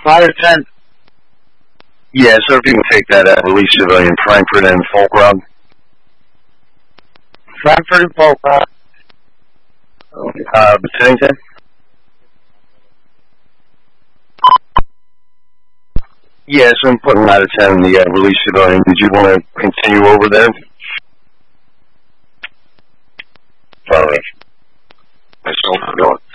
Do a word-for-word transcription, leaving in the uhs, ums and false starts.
five to ten. Yeah, so if you can take that at Release Civilian, Frankfurt and Folkrog. Frankfurt and Folkrog. Uh, Bennington? Yeah, so I'm putting out of ten in the uh, Release Civilian. Did you want to continue over there? Sorry. I still not going.